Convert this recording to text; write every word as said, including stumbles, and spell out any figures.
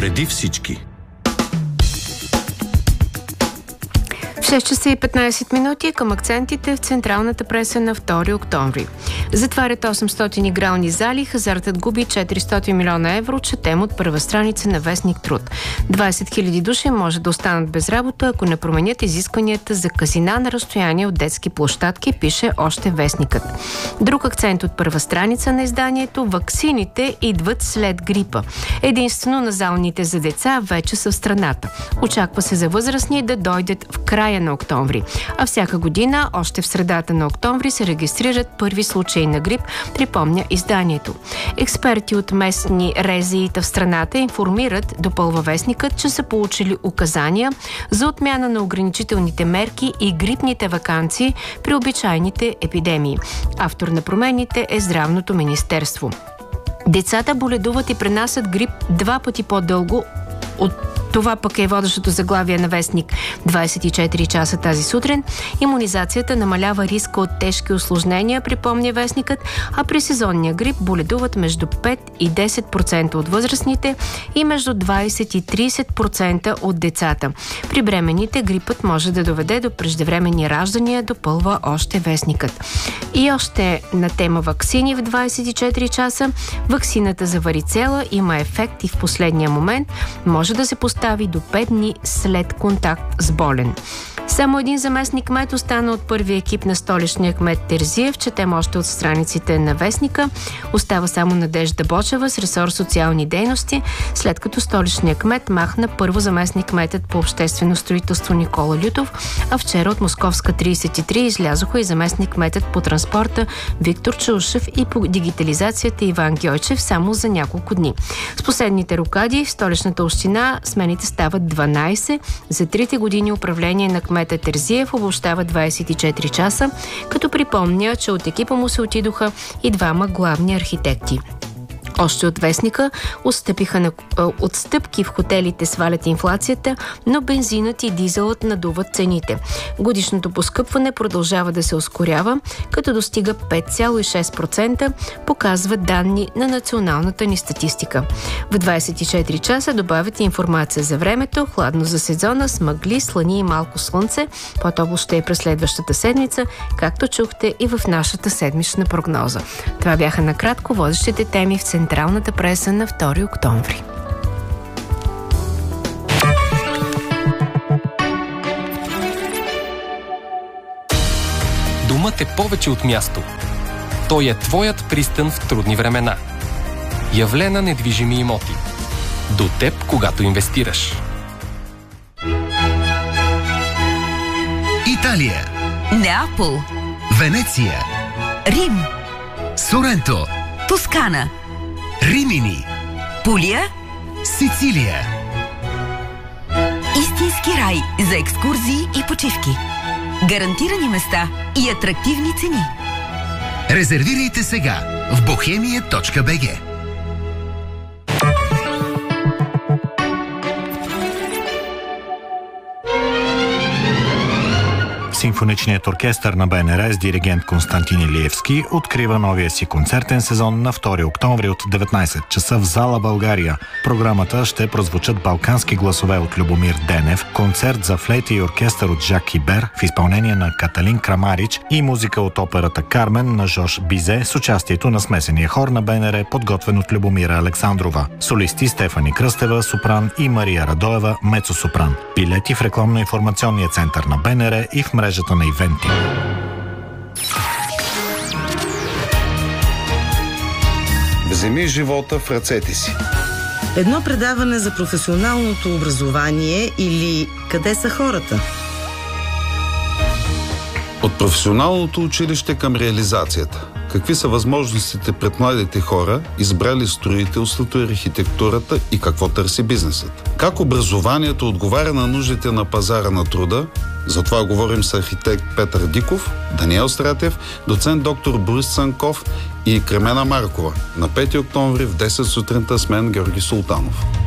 Преди всички. шест часа и петнайсет минути към акцентите в централната преса на втори октомври. Затварят осемстотин игрални зали, хазартът губи четиристотин милиона евро, четем от първа страница на вестник Труд. двайсет хиляди души може да останат без работа, ако не променят изискванията за казина на разстояние от детски площадки, пише още вестникът. Друг акцент от първа страница на изданието: ваксините идват след грипа. Единствено назалните за деца вече са в страната. Очаква се за възрастни да дойдат в края на октомври. А всяка година, още в средата на октомври, се регистрират първи случаи на грип, припомня изданието. Експерти от местни РЗИ-та в страната информират, допълва вестникът, че са получили указания за отмяна на ограничителните мерки и грипните ваканции при обичайните епидемии. Автор на промените е Здравното министерство. Децата боледуват и пренасят грип два пъти по-дълго от това пък е водещото заглавие на вестник двайсет и четири часа тази сутрин. Имунизацията намалява риска от тежки усложнения, припомня вестникът, а при сезонния грип боледуват между пет и десет процента от възрастните и между двайсет и трийсет процента от децата. При бременните грипът може да доведе до преждевременни раждания, допълва още вестникът. И още на тема ваксини в двайсет и четири часа. Ваксината за варицела има ефект и в последния момент може да се постави до пет дни след контакт с болен. Само един заместник кмет остана от първия екип на столичния кмет Терзиев, четем още от страниците на вестника. Остава само Надежда Бочева с ресор социални дейности, след като столичния кмет махна първо заместник кметът по обществено строителство Никола Лютов, а вчера от Московска трийсет и три излязоха и заместник кметът по транспорта Виктор Чаушев и по дигитализацията Иван Гьойчев само за няколко дни. С последните рокади в столичната община смените стават дванайсет. За трите години управление на кмета Терзиев обобщава двайсет и четири часа, като припомня, че от екипа му се отидоха и двама главни архитекти. Още от вестника отстъпиха на, отстъпки в хотелите свалят инфлацията, но бензинът и дизелът надуват цените. Годишното поскъпване продължава да се ускорява, като достига пет цяло и шест процента, показват данни на националната ни статистика. В двайсет и четири часа добавят информация за времето, хладно за сезона, с мъгли, слани и малко слънце. По-топло ще е през следващата седмица, както чухте и в нашата седмична прогноза. Това бяха накратко водещите теми в централната преса на втори октомври. Думът е повече от място. Той е твоят пристан в трудни времена. Явлена недвижими имоти. До теб, когато инвестираш. Италия. Неапол. Венеция. Рим. Соренто. Тоскана. Римини. Пулия. Сицилия. Истински рай за екскурзии и почивки. Гарантирани места и атрактивни цени. Резервирайте сега в бохемия точка би джи. Симфоничният оркестър на БНР с диригент Константин Илиевски открива новия си концертен сезон на втори октомври от деветнайсет часа в зала България. В програмата ще прозвучат балкански гласове от Любомир Денев, концерт за флейта и оркестър от Жак Ибер в изпълнение на Каталин Крамарич и музика от операта Кармен на Жош Бизе с участието на смесения хор на БНР, подготвен от Любомира Александрова. Солисти Стефани Кръстева, сопран, и Мария Радоева, мецо-сопран. Билети в рекламно-информационния център на БНР и в мрежата на ивенти. Вземи живота в ръцете си. Едно предаване за професионалното образование или къде са хората? От професионалното училище към реализацията. Какви са възможностите пред младите хора, избрали строителството и архитектурата и какво търси бизнесът? Как образованието отговаря на нуждите на пазара на труда? За това говорим с архитект Петър Диков, Даниел Стратев, доцент доктор Борис Цанков и Кремена Маркова на пети октомври в десет сутринта с мен Георги Султанов.